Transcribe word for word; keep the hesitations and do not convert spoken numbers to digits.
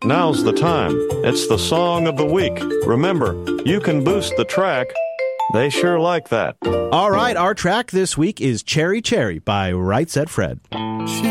Now's the time. It's the song of the week. Remember, you can boost the track. They sure like that. All right, our track this week is Cherry Cherry by Right Said Fred.